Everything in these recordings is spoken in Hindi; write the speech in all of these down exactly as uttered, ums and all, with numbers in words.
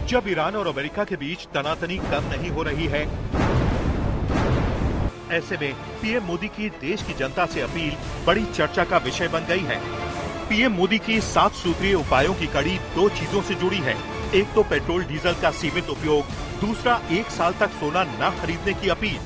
जब ईरान और अमेरिका के बीच तनातनी कम नहीं हो रही है, ऐसे में पीएम मोदी की देश की जनता से अपील बड़ी चर्चा का विषय बन गई है। पीएम मोदी की सात सूत्रीय उपायों की कड़ी दो चीजों से जुड़ी है। एक तो पेट्रोल डीजल का सीमित उपयोग, दूसरा एक साल तक सोना न खरीदने की अपील।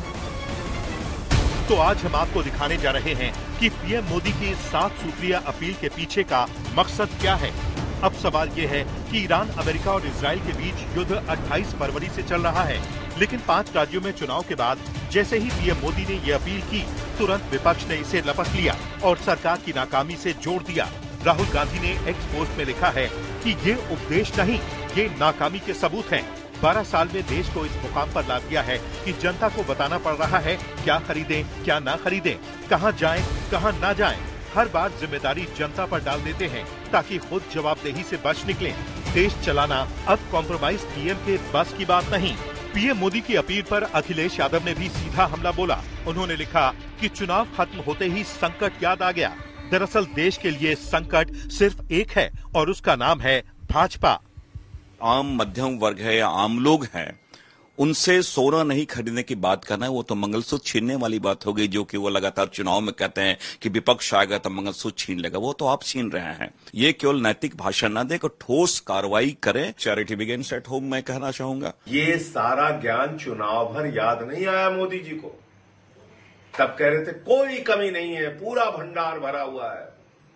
तो आज हम आपको दिखाने जा रहे हैं कि पीएम मोदी की सात सूत्रीय अपील के पीछे का मकसद क्या है। अब सवाल ये है कि ईरान, अमेरिका और इजराइल के बीच युद्ध अट्ठाईस फरवरी से चल रहा है, लेकिन पांच राज्यों में चुनाव के बाद जैसे ही पीएम मोदी ने ये अपील की, तुरंत विपक्ष ने इसे लपक लिया और सरकार की नाकामी से जोड़ दिया। राहुल गांधी ने एक्स पोस्ट में लिखा है कि ये उपदेश नहीं, ये नाकामी के सबूत हैं। बारह साल में देश को इस मुकाम पर ला दिया है कि जनता को बताना पड़ रहा है क्या खरीदें, क्या ना खरीदें, कहां जाएं, कहां ना जाएं। हर बार जिम्मेदारी जनता पर डाल देते हैं ताकि खुद जवाबदेही से बच निकलें। देश चलाना अब कॉम्प्रोमाइज पीएम के बस की बात नहीं। पीएम मोदी की अपील पर अखिलेश यादव ने भी सीधा हमला बोला। उन्होंने लिखा कि चुनाव खत्म होते ही संकट याद आ गया। दरअसल देश के लिए संकट सिर्फ एक है और उसका नाम है भाजपा। आम मध्यम वर्ग है या आम लोग हैं, उनसे सोना नहीं खरीदने की बात करना है, वो तो मंगलसूत्र छीनने वाली बात हो गई, जो कि वो लगातार चुनाव में कहते हैं कि विपक्ष आएगा तो मंगलसूत्र छीन लेगा। वो तो आप छीन रहे हैं। ये केवल नैतिक भाषण न दे, को ठोस कार्रवाई करें। चैरिटी बिगिंस एट होम मैं कहना चाहूंगा। ये सारा ज्ञान चुनाव भर याद नहीं आया मोदी जी को। तब कह रहे थे कोई कमी नहीं है, पूरा भंडार भरा हुआ है,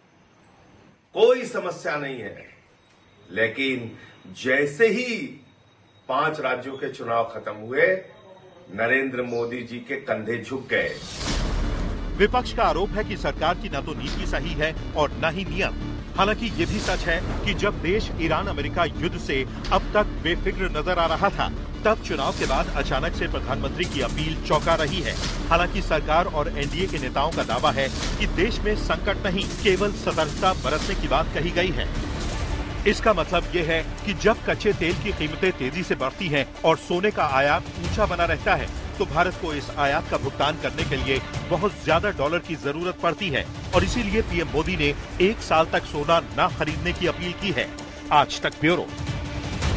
कोई समस्या नहीं है। लेकिन जैसे ही पांच राज्यों के चुनाव खत्म हुए, नरेंद्र मोदी जी के कंधे झुक गए। विपक्ष का आरोप है कि सरकार की न तो नीति सही है और न ही नियम। हालांकि ये भी सच है कि जब देश ईरान अमेरिका युद्ध से अब तक बेफिक्र नजर आ रहा था, तब चुनाव के बाद अचानक से प्रधानमंत्री की अपील चौंका रही है। हालांकि सरकार और एनडीए के नेताओं का दावा है कि देश में संकट नहीं, केवल सतर्कता बरतने की बात कही गई है। इसका मतलब ये है कि जब कच्चे तेल की कीमतें तेजी से बढ़ती हैं और सोने का आयात ऊंचा बना रहता है, तो भारत को इस आयात का भुगतान करने के लिए बहुत ज्यादा डॉलर की जरूरत पड़ती है और इसीलिए पीएम मोदी ने एक साल तक सोना न खरीदने की अपील की है। आज तक ब्यूरो।